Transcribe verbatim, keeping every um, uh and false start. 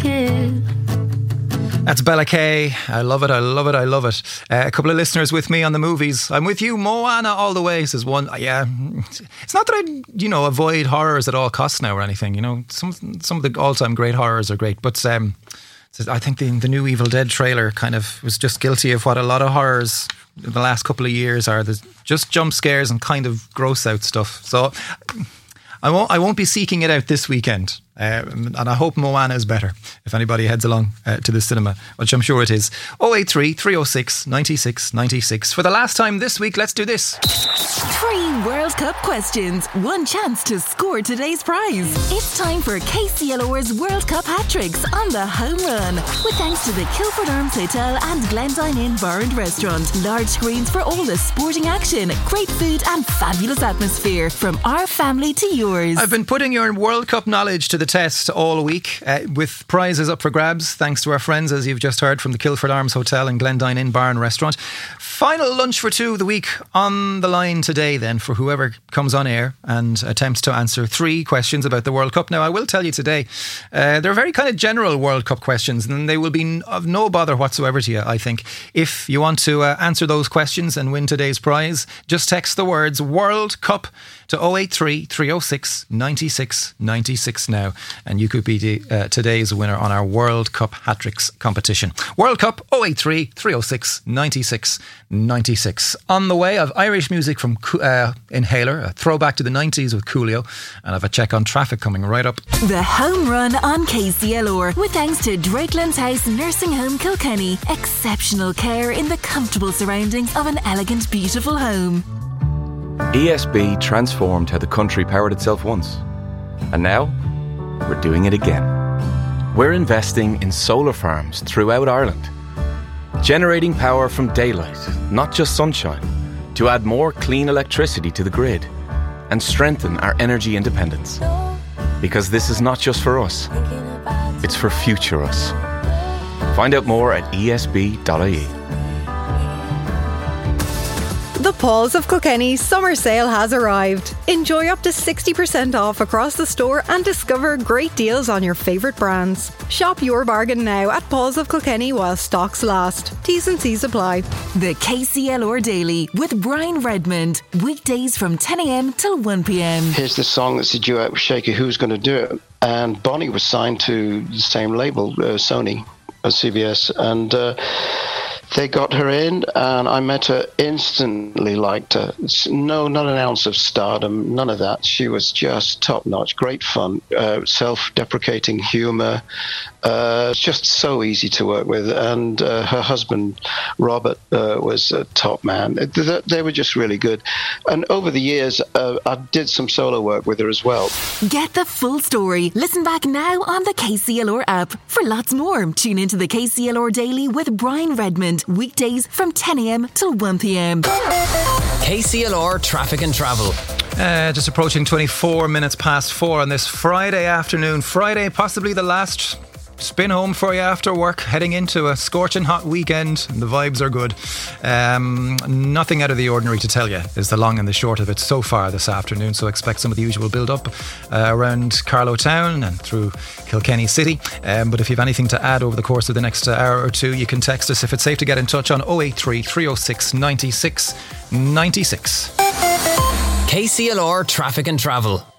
it. That's Bella Kay. I love it, I love it, I love it. Uh, a couple of listeners with me on the movies. I'm with you, Moana, all the way, says one. Yeah, it's not that I, you know, avoid horrors at all costs now or anything. You know, some some of the all-time great horrors are great. But um, I think the, the new Evil Dead trailer kind of was just guilty of what a lot of horrors in the last couple of years are. There's just jump scares and kind of gross out stuff. So I won't, I won't be seeking it out this weekend. Uh, and I hope Moana is better if anybody heads along uh, to the cinema, which I'm sure it is. oh eight three, three oh six, nine six nine six. For the last time this week, let's do this. Three World Cup questions, one chance to score today's prize. It's time for K C L R's World Cup hat-tricks on the home run. With thanks to the Kilford Arms Hotel and Glendine Inn Bar and Restaurant. Large screens for all the sporting action, great food and fabulous atmosphere. From our family to yours. I've been putting your World Cup knowledge to the test all week uh, with prizes up for grabs thanks to our friends, as you've just heard, from the Kilford Arms Hotel and Glendine Inn Bar and Restaurant. Final lunch for two of the week on the line today then for whoever comes on air and attempts to answer three questions about the World Cup. Now I will tell you today uh, they're very kind of general World Cup questions and they will be of no bother whatsoever to you, I think. If you want to uh, answer those questions and win today's prize, just text the words World Cup to oh eight three, three oh six, nine six nine six now, and you could be the, uh, today's winner on our World Cup hat-tricks competition. World Cup oh eight three, three oh six, nine six nine six. On the way, I've Irish music from uh, Inhaler, a throwback to the nineties with Coolio, and I've a check on traffic coming right up. The home run on K C L R with thanks to Drakelands House Nursing Home Kilkenny. Exceptional care in the comfortable surroundings of an elegant, beautiful home. E S B transformed how the country powered itself once. And now, we're doing it again. We're investing in solar farms throughout Ireland, generating power from daylight, not just sunshine, to add more clean electricity to the grid and strengthen our energy independence. Because this is not just for us, it's for future us. Find out more at e s b dot i e. The Paws of Kilkenny summer sale has arrived. Enjoy up to sixty percent off across the store and discover great deals on your favourite brands. Shop your bargain now at Paws of Kilkenny while stocks last. T's and C's apply. The K C L R Daily with Brian Redmond. Weekdays from ten a.m. till one p.m. Here's the song that's a duet with Shaker. Who's going to do it? And Bonnie was signed to the same label, uh, Sony, as C B S, and uh, they got her in, and I met her, instantly liked her. No, not an ounce of stardom, none of that. She was just top-notch, great fun, uh, self-deprecating humour. Uh, just so easy to work with. And uh, her husband, Robert, uh, was a top man. They, they were just really good. And over the years, uh, I did some solo work with her as well. Get the full story. Listen back now on the K C L R app. For lots more, tune into the K C L R Daily with Brian Redmond. Weekdays from ten a.m. till one p.m. K C L R Traffic and Travel. Uh, just approaching twenty-four minutes past four on this Friday afternoon. Friday, possibly the last spin home for you after work, heading into a scorching hot weekend, and the vibes are good. Um, nothing out of the ordinary to tell you is the long and the short of it so far this afternoon, so expect some of the usual build up uh, around Carlow Town and through Kilkenny City. Um, but if you have anything to add over the course of the next uh, hour or two, you can text us if it's safe to get in touch on oh eight three, three oh six, nine six nine six. K C L R Traffic and Travel.